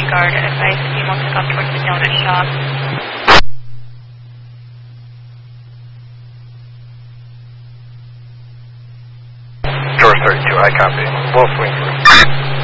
guard advice if he wants to come towards the donut shop. Door 32, I copy. We'll swing through.